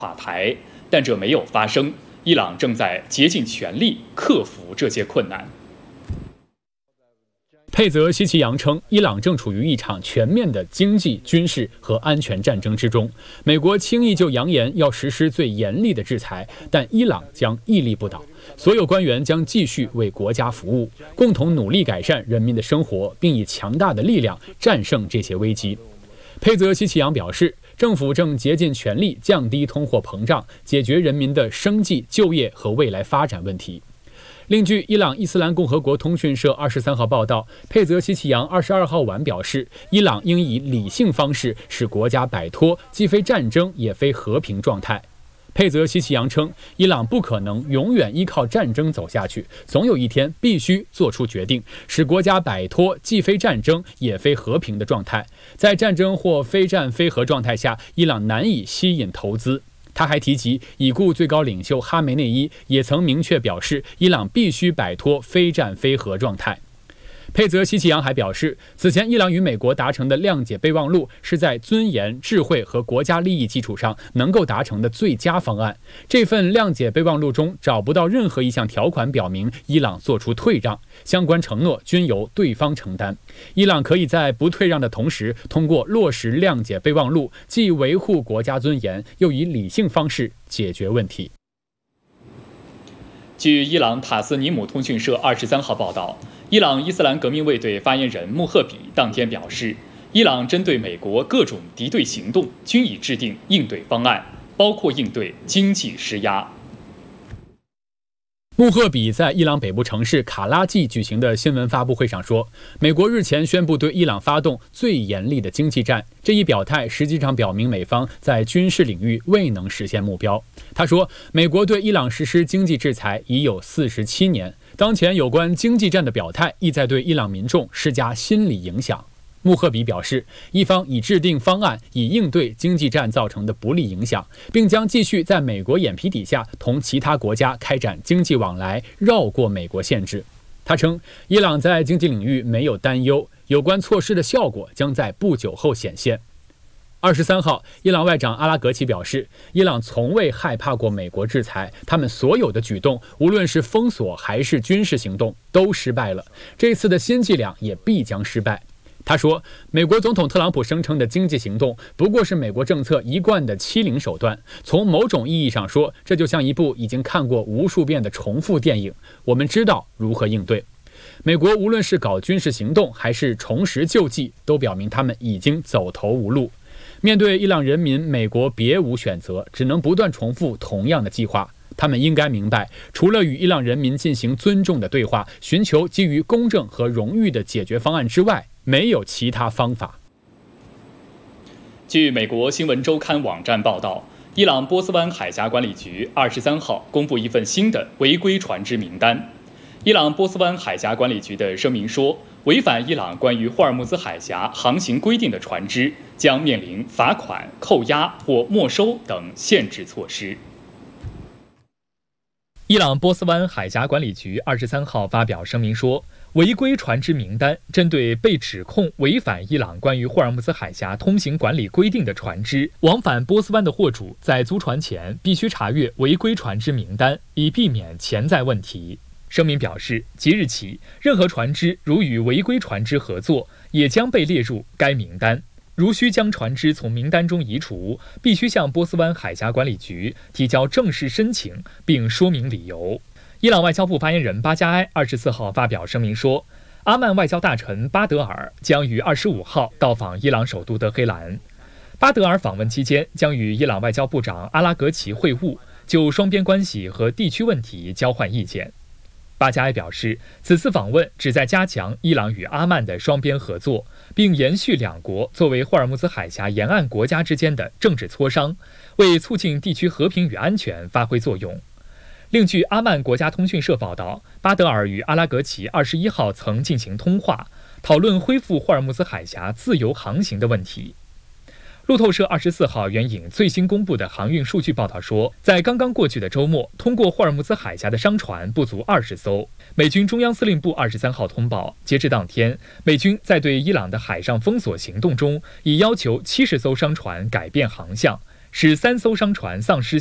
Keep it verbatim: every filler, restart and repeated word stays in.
垮台，但这没有发生。伊朗正在竭尽全力克服这些困难。 佩泽西奇扬称，伊朗正处于一场全面的经济、军事和安全战争之中。美国轻易就扬言要实施最严厉的制裁，但伊朗将屹立不倒。所有官员将继续为国家服务，共同努力改善人民的生活，并以强大的力量战胜这些危机。佩泽西奇扬表示，政府正竭尽全力降低通货膨胀，解决人民的生计、就业和未来发展问题。另据伊朗伊斯兰共和国通讯社二十三号报道，佩泽西奇扬二十二号晚表示，伊朗应以理性方式使国家摆脱既非战争也非和平状态。佩泽西奇扬称，伊朗不可能永远依靠战争走下去，总有一天必须做出决定，使国家摆脱既非战争也非和平的状态。在战争或非战非和状态下，伊朗难以吸引投资。他还提及，已故最高领袖哈梅内伊也曾明确表示，伊朗必须摆脱非战非和状态。佩泽西奇扬还表示，此前伊朗与美国达成的谅解备忘录是在尊严、智慧和国家利益基础上能够达成的最佳方案。这份谅解备忘录中找不到任何一项条款表明伊朗做出退让，相关承诺均由对方承担。伊朗可以在不退让的同时，通过落实谅解备忘录，既维护国家尊严，又以理性方式解决问题。 据伊朗塔斯尼姆通讯社二十三号报道，伊朗伊斯兰革命卫队发言人穆赫比当天表示，伊朗针对美国各种敌对行动均已制定应对方案，包括应对经济施压。 穆赫比在伊朗北部城市卡拉季举行的新闻发布会上说，美国日前宣布对伊朗发动最严厉的经济战，这一表态实际上表明美方在军事领域未能实现目标。他说，美国对伊朗实施经济制裁已有四十七年，当前有关经济战的表态意在对伊朗民众施加心理影响。穆赫比表示，伊方已制定方案以应对经济战造成的不利影响，并将继续在美国眼皮底下同其他国家开展经济往来，绕过美国限制。他称，伊朗在经济领域没有担忧，有关措施的效果将在不久后显现。二十三号，伊朗外长阿拉格齐表示，伊朗从未害怕过美国制裁，他们所有的举动，无论是封锁还是军事行动，都失败了。这次的新伎俩也必将失败。他说，美国总统特朗普声称的经济行动不过是美国政策一贯的欺凌手段。从某种意义上说，这就像一部已经看过无数遍的重复电影，我们知道如何应对。美国无论是搞军事行动还是重拾救济，都表明他们已经走投无路。面对伊朗人民，美国别无选择，只能不断重复同样的计划。他们应该明白，除了与伊朗人民进行尊重的对话，寻求基于公正和荣誉的解决方案之外，没有其他方法。 据美国新闻周刊网站报道，伊朗波斯湾海峡管理局二十三号公布一份新的违规船只名单。伊朗波斯湾海峡管理局的声明说，违反伊朗关于霍尔木兹海峡航行规定的船只将面临罚款、扣押或没收等限制措施。伊朗波斯湾海峡管理局二十三号发表声明说，违规船只名单针对被指控违反伊朗关于霍尔木兹海峡通行管理规定的船只，往返波斯湾的货主在租船前必须查阅违规船只名单，以避免潜在问题。声明表示，即日起，任何船只如与违规船只合作，也将被列入该名单。如需将船只从名单中移除，必须向波斯湾海峡管理局提交正式申请，并说明理由。伊朗外交部发言人巴加埃二十四号发表声明说，阿曼外交大臣巴德尔将于二十五号到访伊朗首都德黑兰。巴德尔访问期间将与伊朗外交部长阿拉格齐会晤，就双边关系和地区问题交换意见。巴加埃表示，此次访问旨在加强伊朗与阿曼的双边合作，并延续两国作为霍尔木兹海峡沿岸国家之间的政治磋商，为促进地区和平与安全发挥作用。另据阿曼国家通讯社报道，巴德尔与阿拉格齐二十一号曾进行通话，讨论恢复霍尔木兹海峡自由航行的问题。路透社二十四号援引最新公布的航运数据报道说，在刚刚过去的周末，通过霍尔木兹海峡的商船不足二十艘。美军中央司令部二十三号通报，截至当天，美军在对伊朗的海上封锁行动中，已要求七十艘商船改变航向， 使三艘商船丧失